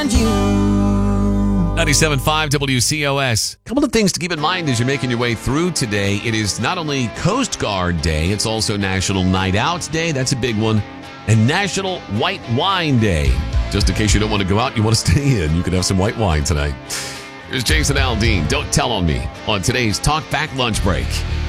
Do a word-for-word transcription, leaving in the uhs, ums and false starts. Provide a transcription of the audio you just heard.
ninety-seven point five W C O S. A couple of things to keep in mind as you're making your way through today. It is not only Coast Guard Day, it's also National Night Out Day. That's a big one. And National White Wine Day. Just in case you don't want to go out, you want to stay in, you can have some white wine tonight. Here's Jason Aldean. Don't tell on me on today's Talk Back Lunch Break.